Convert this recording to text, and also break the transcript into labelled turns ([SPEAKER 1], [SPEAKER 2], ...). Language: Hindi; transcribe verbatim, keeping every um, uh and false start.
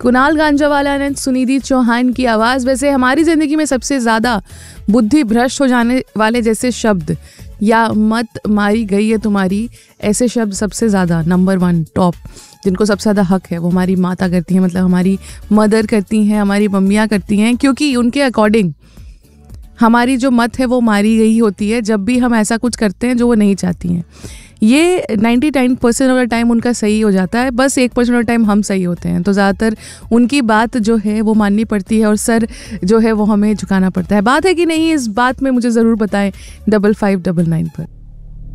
[SPEAKER 1] कुणाल गांजावाला ने सुनिधि चौहान की आवाज़। वैसे हमारी ज़िंदगी में सबसे ज़्यादा बुद्धि भ्रष्ट हो जाने वाले जैसे शब्द, या मत मारी गई है तुम्हारी, ऐसे शब्द सबसे ज़्यादा नंबर वन टॉप, जिनको सबसे ज़्यादा हक है वो हमारी माता करती हैं, मतलब हमारी मदर करती हैं, हमारी मम्मियाँ करती हैं, क्योंकि उनके अकॉर्डिंग हमारी जो मत है वो मारी गई होती है जब भी हम ऐसा कुछ करते हैं जो वो नहीं चाहती हैं। ये निन्यानवे परसेंट ऑफ द टाइम उनका सही हो जाता है, बस एक परसेंट ऑफ टाइम हम सही होते हैं। तो ज़्यादातर उनकी बात जो है वो माननी पड़ती है और सर जो है वो हमें झुकाना पड़ता है। बात है कि नहीं, इस बात में मुझे ज़रूर बताएं डबल फाइव डबल नाइन पर।